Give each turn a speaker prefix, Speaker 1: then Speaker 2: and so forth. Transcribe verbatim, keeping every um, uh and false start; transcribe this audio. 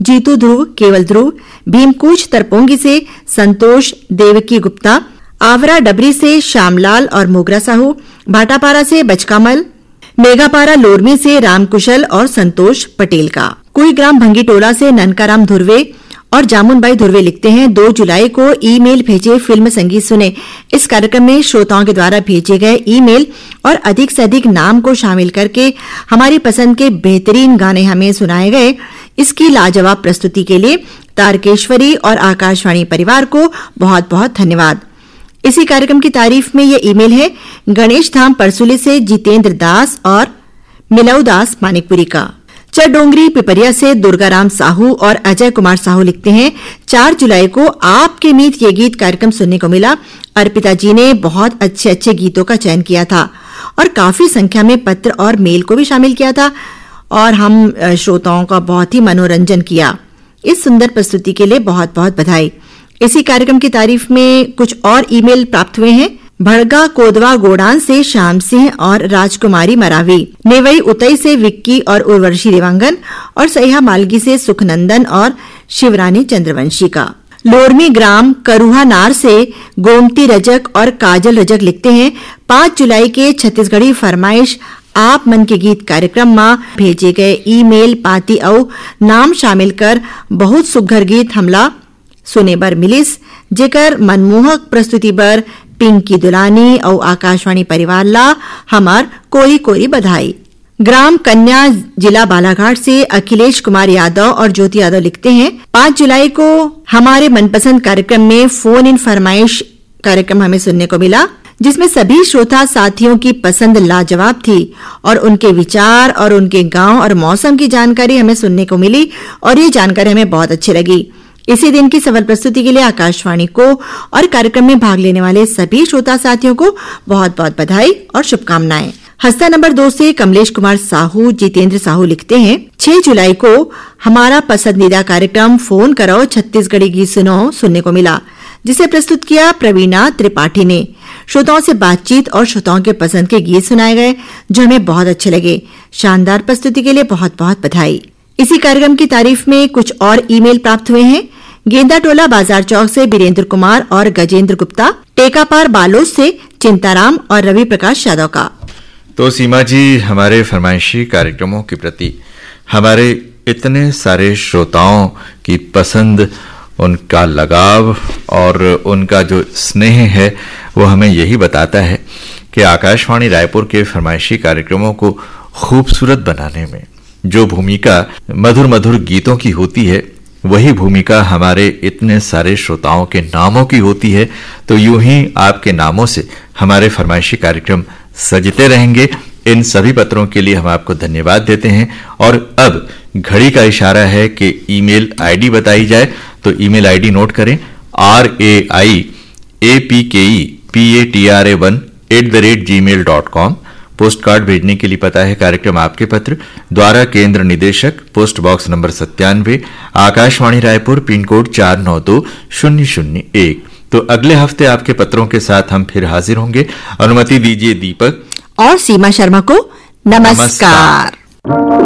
Speaker 1: जीतू ध्रुव, केवल ध्रुव, भीमकूच तरपोंगी से संतोष देवकी गुप्ता, आवरा डबरी से श्यामलाल और मोगरा साहू, भाटापारा से बचकामल, मेघापारा लोरमी से रामकुशल और संतोष पटेल का। कुई ग्राम भंगी टोला से ननकाराम धुर्वे और जामुनबाई धुर्वे लिखते हैं, दो जुलाई को ईमेल भेजे, फिल्म संगीत सुने। इस कार्यक्रम में श्रोताओं के द्वारा भेजे गए ईमेल और अधिक से अधिक नाम को शामिल करके हमारी पसंद के बेहतरीन गाने हमें सुनाए गए। इसकी लाजवाब प्रस्तुति के लिए तारकेश्वरी और आकाशवाणी परिवार को बहुत बहुत धन्यवाद। इसी कार्यक्रम की तारीफ में ये ईमेल है गणेश धाम परसुली से जितेंद्र दास और मिलऊ दास मानिकपुरी का। चरडोंगरी पिपरिया से दुर्गाराम साहू और अजय कुमार साहू लिखते हैं, चार जुलाई को आपके मीत ये गीत कार्यक्रम सुनने को मिला। अर्पिता जी ने बहुत अच्छे अच्छे गीतों का चयन किया था और काफी संख्या में पत्र और मेल को भी शामिल किया था और हम श्रोताओं का बहुत ही मनोरंजन किया। इस सुंदर प्रस्तुति के लिए बहुत बहुत बधाई। इसी कार्यक्रम की तारीफ में कुछ और ईमेल प्राप्त हुए हैं। भड़गा कोदवा गोडान से श्याम सिंह और राजकुमारी मरावी, नेवई उतई से विक्की और उर्वशी देवांगन और सैया मालगी से सुखनंदन और शिवरानी चंद्रवंशी का। लोरमी ग्राम करुहा नार से गोमती रजक और काजल रजक लिखते हैं, पाँच जुलाई के छत्तीसगढ़ी फरमाइश आप मन के गीत कार्यक्रम में भेजे गए ईमेल पाती औ नाम शामिल कर बहुत सुघर गीत हमला सुने बर मिलिस, जेकर मनमोहक प्रस्तुति बर पिंकी दुलानी और आकाशवाणी परिवार ला हमार कोरी कोरी बधाई। ग्राम कन्या जिला बालाघाट से अखिलेश कुमार यादव और ज्योति यादव लिखते हैं, पाँच जुलाई को हमारे मनपसंद कार्यक्रम में फोन इन फरमाइश कार्यक्रम हमें सुनने को मिला, जिसमें सभी श्रोता साथियों की पसंद लाजवाब थी और उनके विचार और उनके गांव और मौसम की जानकारी हमें सुनने को मिली और ये जानकारी हमें बहुत अच्छी लगी। इसी दिन की सफल प्रस्तुति के लिए आकाशवाणी को और कार्यक्रम में भाग लेने वाले सभी श्रोता साथियों को बहुत बहुत बधाई और शुभकामनाएं। हस्ता नंबर दो से कमलेश कुमार साहू जितेंद्र साहू लिखते हैं, छह जुलाई को हमारा पसंदीदा कार्यक्रम फोन करो छत्तीसगढ़ी गीत सुनो सुनने को मिला, जिसे प्रस्तुत किया प्रवीणा त्रिपाठी ने। श्रोताओं से बातचीत और श्रोताओं के पसंद के गीत सुनाए गए जो हमें बहुत अच्छे लगे। शानदार प्रस्तुति के लिए बहुत बहुत बधाई। इसी कार्यक्रम की तारीफ में कुछ और ईमेल प्राप्त हुए हैं। गेंदा टोला बाजार चौक से बीरेंद्र कुमार और गजेंद्र गुप्ता, टेकापार बालोद से चिंताराम और रवि प्रकाश यादव का।
Speaker 2: तो सीमा जी, हमारे फरमाइशी कार्यक्रमों के प्रति हमारे इतने सारे श्रोताओं की पसंद, उनका लगाव और उनका जो स्नेह है वो हमें यही बताता है कि आकाशवाणी रायपुर के फरमाइशी कार्यक्रमों को खूबसूरत बनाने में जो भूमिका मधुर मधुर गीतों की होती है, वही भूमिका हमारे इतने सारे श्रोताओं के नामों की होती है। तो यूं ही आपके नामों से हमारे फरमाइशी कार्यक्रम सजते रहेंगे। इन सभी पत्रों के लिए हम आपको धन्यवाद देते हैं। और अब घड़ी का इशारा है कि ईमेल आईडी बताई जाए, तो ईमेल आईडी नोट करें, R A I A P के E P A T R A one at the rate ji mail dot com. Post card भेजने के लिए पता है कार्यक्रम आपके पत्र, द्वारा केंद्र निदेशक, पोस्ट बॉक्स नंबर सत्तानवे, आकाशवाणी रायपुर, पिन कोड चार नौ दो शून्य शून्य एक। तो अगले हफ्ते आपके पत्रों के साथ हम फिर हाजिर होंगे। अनुमति दीजिए दीपक
Speaker 1: और सीमा शर्मा को नमस्कार, नमस्कार।